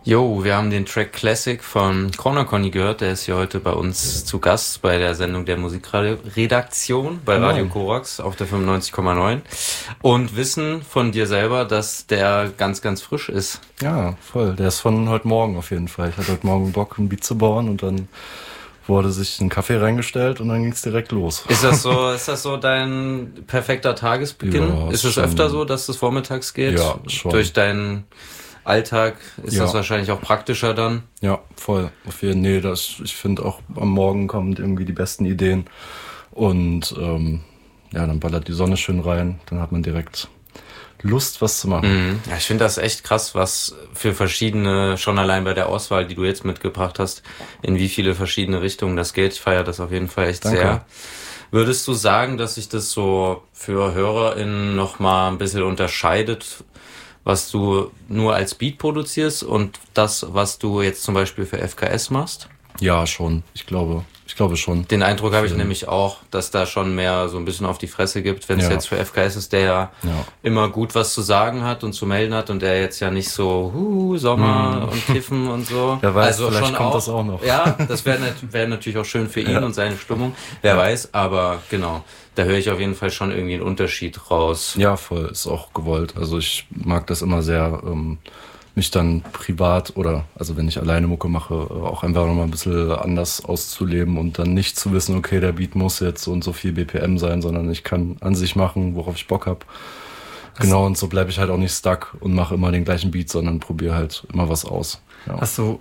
Jo, wir haben den Track Classic von Corner Conny gehört. Der ist hier heute bei uns zu Gast bei der Sendung der Musikredaktion bei Radio Korax auf der 95,9 und wissen von dir selber, dass der ganz, ganz frisch ist. Ja, voll. Der ist von heute Morgen auf jeden Fall. Ich hatte heute Morgen Bock, ein Beat zu bauen und dann wurde sich ein Kaffee reingestellt und dann ging es direkt los. Ist das so dein perfekter Tagesbeginn? Ja, ist es öfter so, dass es vormittags geht? Ja, schon. Durch deinen Alltag ist das wahrscheinlich auch praktischer dann? Ja, voll. Auf jeden Fall. Ich finde auch am Morgen kommen irgendwie die besten Ideen und dann ballert die Sonne schön rein, dann hat man direkt Lust, was zu machen. Ja, ich finde das echt krass, was für verschiedene, schon allein bei der Auswahl, die du jetzt mitgebracht hast, in wie viele verschiedene Richtungen das geht. Ich feiere das auf jeden Fall echt sehr. Würdest du sagen, dass sich das so für HörerInnen nochmal ein bisschen unterscheidet, was du nur als Beat produzierst und das, was du jetzt zum Beispiel für FKS machst? Ja, schon. Ich glaube schon. Den Eindruck habe ich nämlich auch, dass da schon mehr so ein bisschen auf die Fresse gibt, wenn es jetzt für FKS ist, der ja immer gut was zu sagen hat und zu melden hat und der jetzt ja nicht so Sommer und Kiffen und so. Wer weiß, also vielleicht schon kommt auch, das auch noch. Ja, das wäre natürlich auch schön für ihn und seine Stimmung. Wer weiß, aber genau, da höre ich auf jeden Fall schon irgendwie einen Unterschied raus. Ja, voll, ist auch gewollt. Also ich mag das immer sehr, mich dann privat oder also wenn ich alleine Mucke mache, auch einfach nochmal ein bisschen anders auszuleben und dann nicht zu wissen, okay, der Beat muss jetzt so und so viel BPM sein, sondern ich kann an sich machen, worauf ich Bock habe. Genau, und so bleibe ich halt auch nicht stuck und mache immer den gleichen Beat, sondern probiere halt immer was aus. Ja. Hast du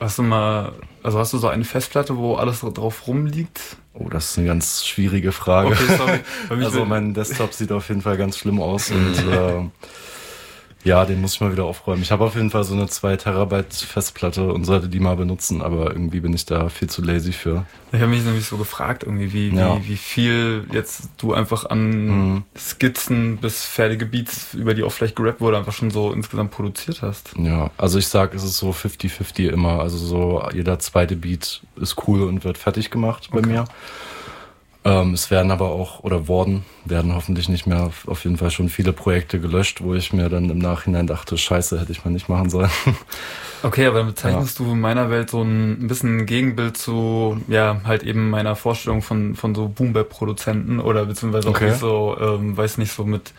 so eine Festplatte, wo alles drauf rumliegt? Oh, das ist eine ganz schwierige Frage. Okay, sorry. Also mein Desktop sieht auf jeden Fall ganz schlimm aus und den muss ich mal wieder aufräumen. Ich habe auf jeden Fall so eine 2 Terabyte Festplatte und sollte die mal benutzen, aber irgendwie bin ich da viel zu lazy für. Ich habe mich nämlich so gefragt, irgendwie, wie viel jetzt du einfach an Skizzen bis fertige Beats, über die auch vielleicht gerappt wurde, einfach schon so insgesamt produziert hast. Ja, also ich sag, es ist so 50-50 immer. Also so jeder zweite Beat ist cool und wird fertig gemacht bei mir. Es werden aber auch, werden hoffentlich nicht mehr, auf jeden Fall schon viele Projekte gelöscht, wo ich mir dann im Nachhinein dachte, scheiße, hätte ich mal nicht machen sollen. Okay, aber dann bezeichnest du in meiner Welt so ein bisschen ein Gegenbild zu, halt eben meiner Vorstellung von so Boom-Bap-Produzenten oder beziehungsweise auch nicht so, weiß nicht, so mit,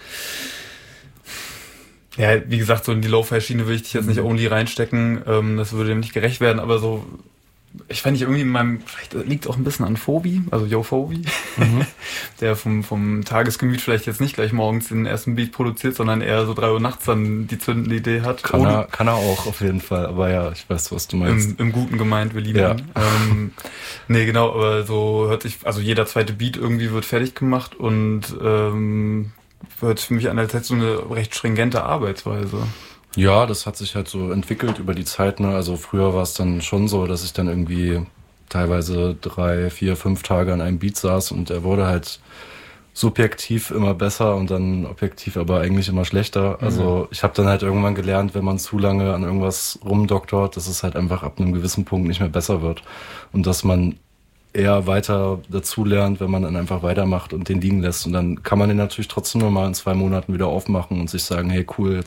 wie gesagt, so in die Lo-Fi-Schiene will ich dich jetzt nicht only reinstecken, das würde dem nicht gerecht werden, aber so, ich fand irgendwie vielleicht liegt auch ein bisschen an Phobi, also Phobi, der vom Tagesgemüt vielleicht jetzt nicht gleich morgens den ersten Beat produziert, sondern eher so 3 Uhr nachts dann die zündende Idee hat. Kann er auch auf jeden Fall, aber ja, ich weiß, was du meinst. Im Guten gemeint, wir lieben ihn. Nee, genau, aber so hört sich, also jeder zweite Beat irgendwie wird fertig gemacht und hört für mich an, als hätte so eine recht stringente Arbeitsweise. Ja, das hat sich halt so entwickelt über die Zeit, ne? Also früher war es dann schon so, dass ich dann irgendwie teilweise 3, 4, 5 Tage an einem Beat saß und er wurde halt subjektiv immer besser und dann objektiv aber eigentlich immer schlechter. Also ich habe dann halt irgendwann gelernt, wenn man zu lange an irgendwas rumdoktort, dass es halt einfach ab einem gewissen Punkt nicht mehr besser wird und dass man eher weiter dazu lernt, wenn man dann einfach weitermacht und den liegen lässt. Und dann kann man den natürlich trotzdem nochmal in 2 Monaten wieder aufmachen und sich sagen, hey cool, jetzt